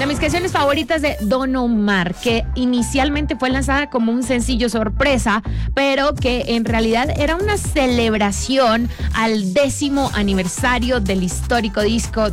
mis canciones favoritas de Don Omar, que inicialmente fue lanzada como un sencillo sorpresa, pero que en realidad era una celebración al 10º aniversario del histórico disco